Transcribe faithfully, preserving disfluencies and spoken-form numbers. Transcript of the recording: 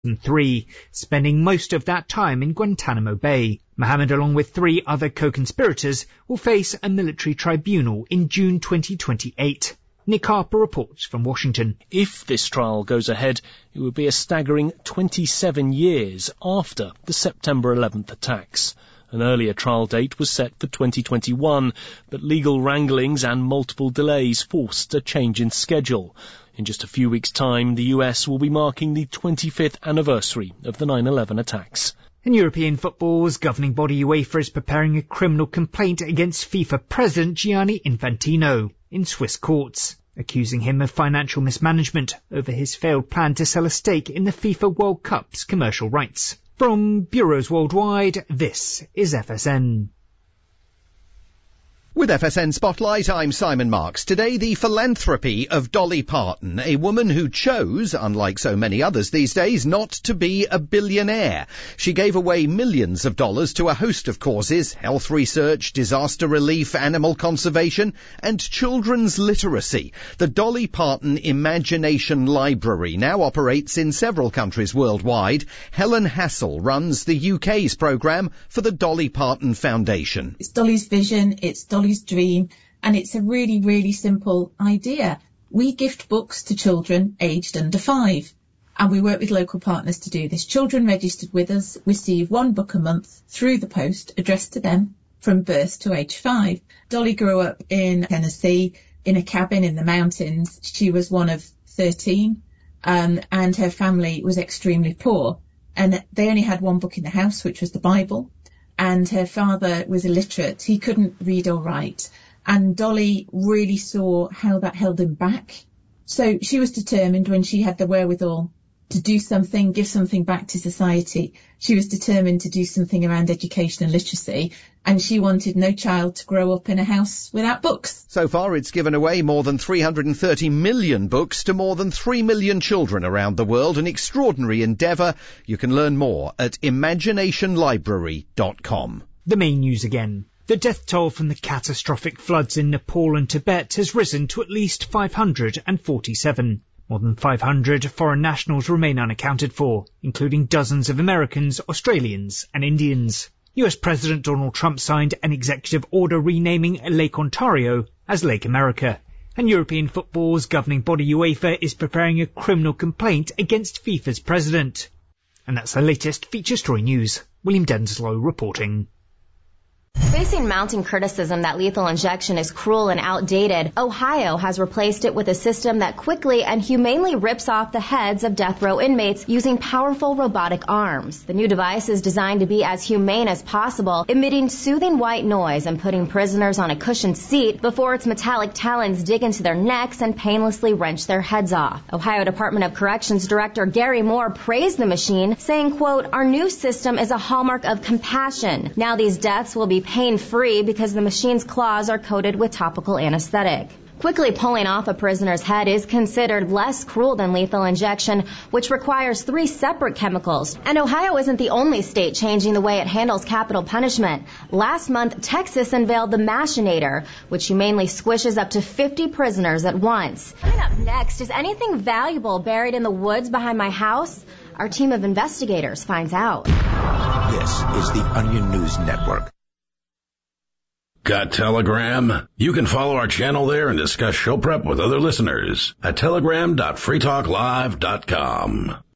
three, spending most of that time in Guantanamo Bay. Mohammed, along with three other co-conspirators, will face a military tribunal in June twenty twenty-eight. Nick Harper reports from Washington. If this trial goes ahead, it would be a staggering twenty-seven years after the September eleventh attacks. An earlier trial date was set for twenty twenty-one, but legal wranglings and multiple delays forced a change in schedule. In just a few weeks' time, the U S will be marking the twenty-fifth anniversary of the nine eleven attacks. And European football's governing body UEFA is preparing a criminal complaint against FIFA president Gianni Infantino in Swiss courts, accusing him of financial mismanagement over his failed plan to sell a stake in the FIFA World Cup's commercial rights. From bureaus worldwide, this is F S N. With F S N Spotlight, I'm Simon Marks. Today, the philanthropy of Dolly Parton, a woman who chose, unlike so many others these days, not to be a billionaire. She gave away millions of dollars to a host of causes: health research, disaster relief, animal conservation, and children's literacy. The Dolly Parton Imagination Library now operates in several countries worldwide. Helen Hassel runs the U K's programme for the Dolly Parton Foundation. It's Dolly's vision, it's Dolly's dream, and it's a really, really simple idea. We gift books to children aged under five, and we work with local partners to do this. Children registered with us receive one book a month through the post addressed to them from birth to age five. Dolly grew up in Tennessee in a cabin in the mountains. She was one of thirteen, um, and her family was extremely poor, and they only had one book in the house, which was the Bible. And her father was illiterate. He couldn't read or write. And Dolly really saw how that held him back. So she was determined, when she had the wherewithal to do something, give something back to society, she was determined to do something around education and literacy. And she wanted no child to grow up in a house without books. So far, it's given away more than three hundred thirty million books to more than three million children around the world. An extraordinary endeavour. You can learn more at imagination library dot com. The main news again. The death toll from the catastrophic floods in Nepal and Tibet has risen to at least five hundred forty-seven. More than five hundred foreign nationals remain unaccounted for, including dozens of Americans, Australians and Indians. U S President Donald Trump signed an executive order renaming Lake Ontario as Lake America. And European football's governing body UEFA is preparing a criminal complaint against FIFA's president. And that's the latest feature story news. William Denslow reporting. Facing mounting criticism that lethal injection is cruel and outdated, Ohio has replaced it with a system that quickly and humanely rips off the heads of death row inmates using powerful robotic arms. The new device is designed to be as humane as possible, emitting soothing white noise and putting prisoners on a cushioned seat before its metallic talons dig into their necks and painlessly wrench their heads off. Ohio Department of Corrections Director Gary Moore praised the machine, saying, quote, "Our new system is a hallmark of compassion. Now these deaths will be pain-free because the machine's claws are coated with topical anesthetic." Quickly pulling off a prisoner's head is considered less cruel than lethal injection, which requires three separate chemicals. And Ohio isn't the only state changing the way it handles capital punishment. Last month, Texas unveiled the Machinator, which humanely squishes up to fifty prisoners at once. Coming up next, is anything valuable buried in the woods behind my house? Our team of investigators finds out. This is the Onion News Network. Got Telegram? You can follow our channel there and discuss show prep with other listeners at telegram dot free talk live dot com.